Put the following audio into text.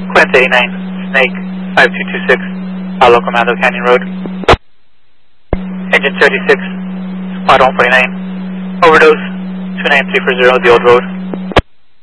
Quint 89, Snake 5226, Palo Commando Canyon Road. Engine 36, Squad 149, overdose 29340, the old road.